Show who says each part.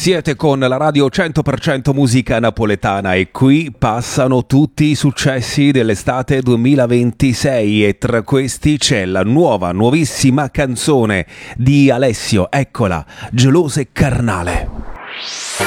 Speaker 1: Siete con la radio 100% musica napoletana e qui passano tutti i successi dell'estate 2026 e tra questi c'è la nuovissima canzone di Alessio, eccola, Gelosa e Carnale.